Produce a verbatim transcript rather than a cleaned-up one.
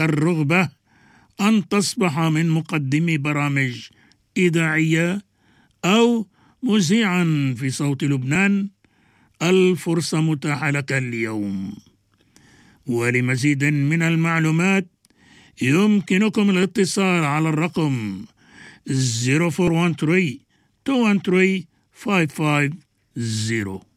الرغبة أن تصبح من مقدمي برامج إذاعية أو مذيعا في صوت لبنان، الفرصة متاحة لك اليوم. ولمزيد من المعلومات يمكنكم الاتصال على الرقم صفر أربعة واحد ثلاثة اثنين واحد ثلاثة خمسة خمسة صفر.